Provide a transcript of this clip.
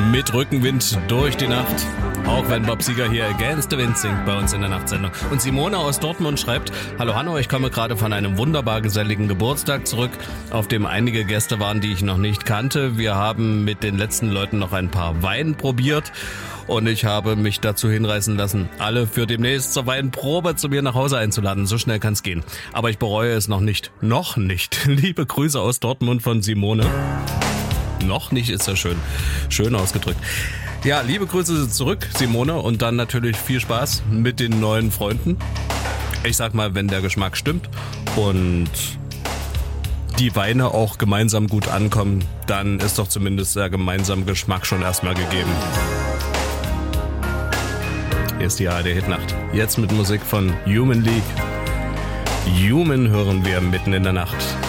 Mit Rückenwind durch die Nacht. Auch wenn Bob Seger hier Against the Wind singt bei uns in der Nachtsendung. Und Simone aus Dortmund schreibt: Hallo Hanno, ich komme gerade von einem wunderbar geselligen Geburtstag zurück, auf dem einige Gäste waren, die ich noch nicht kannte. Wir haben mit den letzten Leuten noch ein paar Wein probiert. Und ich habe mich dazu hinreißen lassen, alle für demnächst zur Weinprobe zu mir nach Hause einzuladen. So schnell kann's gehen. Aber ich bereue es noch nicht. Noch nicht. Liebe Grüße aus Dortmund von Simone. Noch nicht ist ja schön. Schön ausgedrückt. Ja, liebe Grüße zurück, Simone. Und dann natürlich viel Spaß mit den neuen Freunden. Ich sag mal, wenn der Geschmack stimmt und die Weine auch gemeinsam gut ankommen, dann ist doch zumindest der gemeinsame Geschmack schon erstmal gegeben. Hier ist die ARD Hitnacht. Jetzt mit Musik von Human League. Human hören wir mitten in der Nacht.